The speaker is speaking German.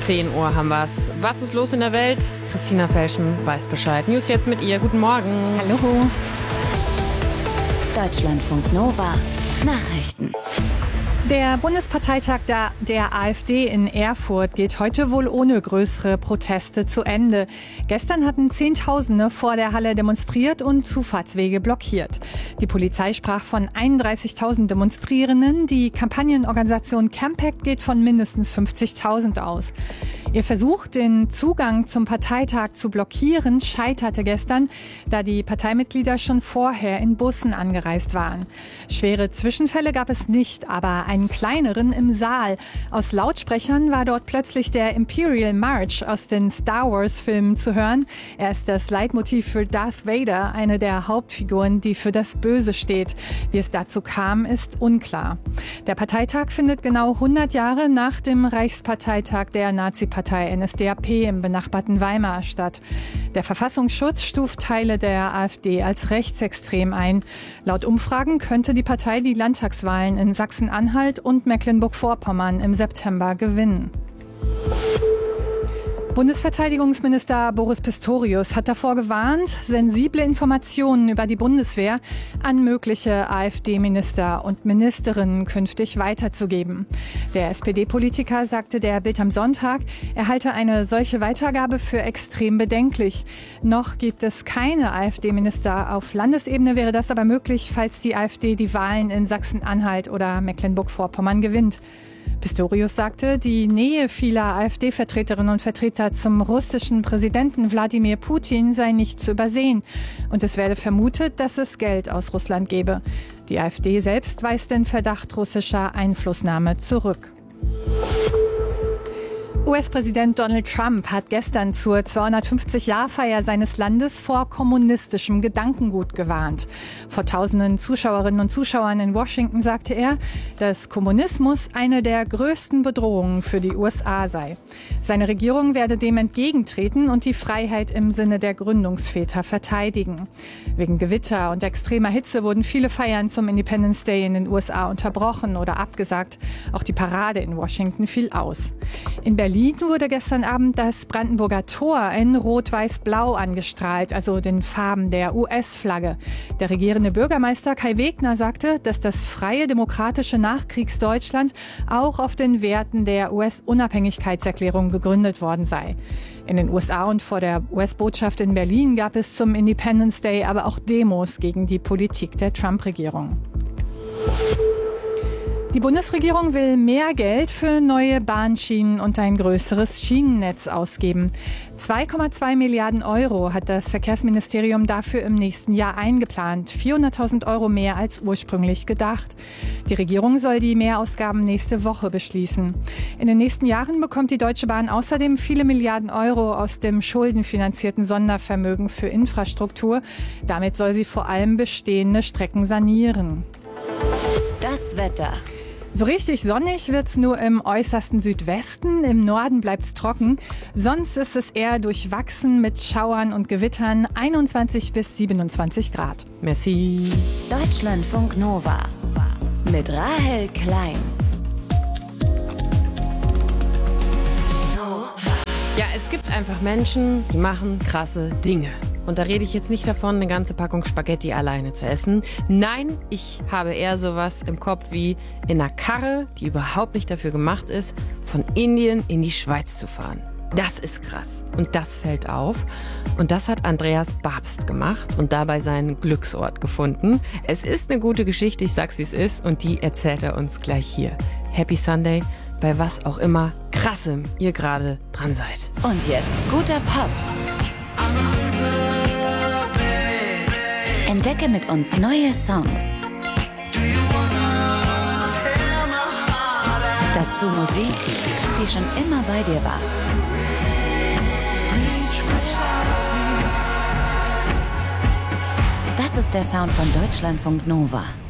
10 Uhr haben wir's. Was ist los in der Welt? Christina Felschen weiß Bescheid. News jetzt mit ihr. Guten Morgen. Hallo. Deutschlandfunk Nova. Nachrichten. Der Bundesparteitag der AfD in Erfurt geht heute wohl ohne größere Proteste zu Ende. Gestern hatten Zehntausende vor der Halle demonstriert und Zufahrtswege blockiert. Die Polizei sprach von 31.000 Demonstrierenden. Die Kampagnenorganisation Campact geht von mindestens 50.000 aus. Ihr Versuch, den Zugang zum Parteitag zu blockieren, scheiterte gestern, da die Parteimitglieder schon vorher in Bussen angereist waren. Schwere Zwischenfälle gab es nicht, aber einen kleineren im Saal. Aus Lautsprechern war dort plötzlich der Imperial March aus den Star Wars Filmen zu hören. Er ist das Leitmotiv für Darth Vader, eine der Hauptfiguren, die für das Böse steht. Wie es dazu kam, ist unklar. Der Parteitag findet genau 100 Jahre nach dem Reichsparteitag der Nazi-Partei NSDAP im benachbarten Weimar statt. Der Verfassungsschutz stuft Teile der AfD als rechtsextrem ein. Laut Umfragen könnte die Partei die Landtagswahlen in Sachsen-Anhalt und Mecklenburg-Vorpommern im September gewinnen. Bundesverteidigungsminister Boris Pistorius hat davor gewarnt, sensible Informationen über die Bundeswehr an mögliche AfD-Minister und Ministerinnen künftig weiterzugeben. Der SPD-Politiker sagte der Bild am Sonntag, er halte eine solche Weitergabe für extrem bedenklich. Noch gibt es keine AfD-Minister. Auf Landesebene wäre das aber möglich, falls die AfD die Wahlen in Sachsen-Anhalt oder Mecklenburg-Vorpommern gewinnt. Pistorius sagte, die Nähe vieler AfD-Vertreterinnen und Vertreter zum russischen Präsidenten Wladimir Putin sei nicht zu übersehen. Und es werde vermutet, dass es Geld aus Russland gebe. Die AfD selbst weist den Verdacht russischer Einflussnahme zurück. US-Präsident Donald Trump hat gestern zur 250-Jahr-Feier seines Landes vor kommunistischem Gedankengut gewarnt. Vor tausenden Zuschauerinnen und Zuschauern in Washington sagte er, dass Kommunismus eine der größten Bedrohungen für die USA sei. Seine Regierung werde dem entgegentreten und die Freiheit im Sinne der Gründungsväter verteidigen. Wegen Gewitter und extremer Hitze wurden viele Feiern zum Independence Day in den USA unterbrochen oder abgesagt. Auch die Parade in Washington fiel aus. In Berlin wurde gestern Abend das Brandenburger Tor in Rot-Weiß-Blau angestrahlt, also den Farben der US-Flagge. Der regierende Bürgermeister Kai Wegner sagte, dass das freie demokratische Nachkriegsdeutschland auch auf den Werten der US-Unabhängigkeitserklärung gegründet worden sei. In den USA und vor der US-Botschaft in Berlin gab es zum Independence Day aber auch Demos gegen die Politik der Trump-Regierung. Die Bundesregierung will mehr Geld für neue Bahnschienen und ein größeres Schienennetz ausgeben. 2,2 Milliarden Euro hat das Verkehrsministerium dafür im nächsten Jahr eingeplant. 400.000 Euro mehr als ursprünglich gedacht. Die Regierung soll die Mehrausgaben nächste Woche beschließen. In den nächsten Jahren bekommt die Deutsche Bahn außerdem viele Milliarden Euro aus dem schuldenfinanzierten Sondervermögen für Infrastruktur. Damit soll sie vor allem bestehende Strecken sanieren. Das Wetter. So richtig sonnig wird's nur im äußersten Südwesten. Im Norden bleibt's trocken. Sonst ist es eher durchwachsen mit Schauern und Gewittern. 21 bis 27 Grad. Merci. Deutschlandfunk Nova mit Rahel Klein. Ja, es gibt einfach Menschen, die machen krasse Dinge. Und da rede ich jetzt nicht davon, eine ganze Packung Spaghetti alleine zu essen. Nein, ich habe eher sowas im Kopf wie in einer Karre, die überhaupt nicht dafür gemacht ist, von Indien in die Schweiz zu fahren. Das ist krass. Und das fällt auf. Und das hat Andreas Babst gemacht und dabei seinen Glücksort gefunden. Es ist eine gute Geschichte, ich sag's wie es ist. Und die erzählt er uns gleich hier. Happy Sunday, bei was auch immer Krassem ihr gerade dran seid. Und jetzt guter Pop. Entdecke mit uns neue Songs. Dazu Musik, die schon immer bei dir war. Das ist der Sound von Deutschlandfunk Nova.